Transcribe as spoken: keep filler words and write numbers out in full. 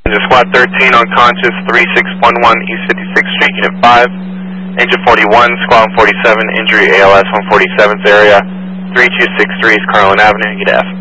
Passenger Squad thirteen, unconscious, three six one one East fifty-sixth Street, Unit five. Engine forty-one, Squad forty-seven, injury A L S one forty-seventh area, three two six three East Carlin Avenue, Unit F.